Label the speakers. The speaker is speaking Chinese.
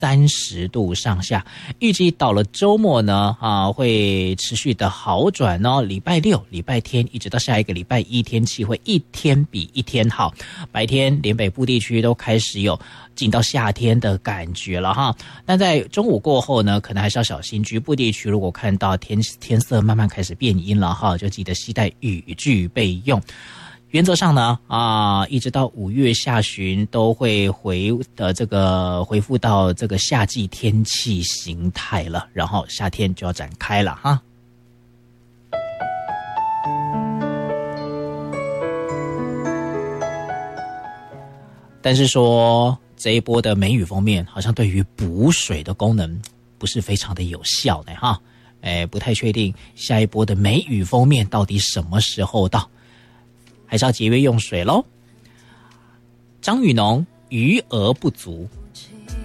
Speaker 1: 30度上下，预计到了周末呢，会持续的好转哦。礼拜六、礼拜天一直到下一个礼拜一，天气会一天比一天好。白天连北部地区都开始有进到夏天的感觉了哈。但在中午过后呢，可能还是要小心，局部地区如果看到天色慢慢开始变阴了哈，就记得携带雨具备用。原则上呢，一直到5月下旬都会恢复到这个夏季天气形态了，然后夏天就要展开了哈。但是说这一波的梅雨锋面好像对于补水的功能不是非常的有效呢哈，不太确定下一波的梅雨锋面到底什么时候到。还是要节约用水咯。张雨农余额不足，